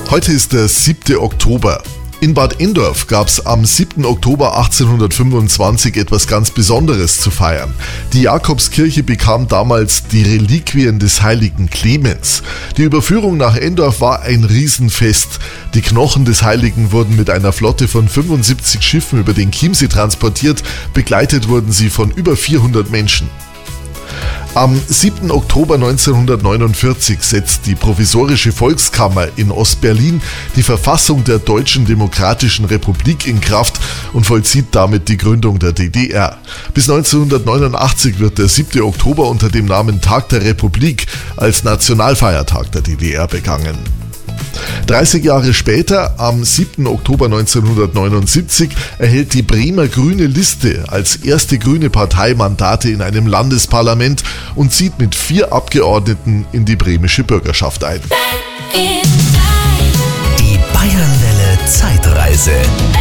Heute ist der 7. Oktober. In Bad Endorf gab es am 7. Oktober 1825 etwas ganz Besonderes zu feiern. Die Jakobskirche bekam damals die Reliquien des heiligen Clemens. Die Überführung nach Endorf war ein Riesenfest. Die Knochen des Heiligen wurden mit einer Flotte von 75 Schiffen über den Chiemsee transportiert. Begleitet wurden sie von über 400 Menschen. Am 7. Oktober 1949 setzt die Provisorische Volkskammer in Ostberlin die Verfassung der Deutschen Demokratischen Republik in Kraft und vollzieht damit die Gründung der DDR. Bis 1989 wird der 7. Oktober unter dem Namen Tag der Republik als Nationalfeiertag der DDR begangen. 30 Jahre später, am 7. Oktober 1979, erhält die Bremer Grüne Liste als erste grüne Partei Mandate in einem Landesparlament und zieht mit 4 Abgeordneten in die bremische Bürgerschaft ein. Die Bayernwelle Zeitreise.